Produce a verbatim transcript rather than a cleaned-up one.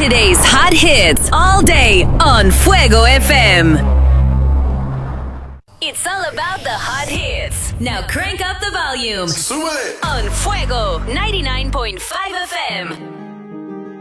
Today's hot hits all day on Fuego F M. It's all about the hot hits. Now crank up the volume. Súbele. On Fuego ninety-nine point five F M.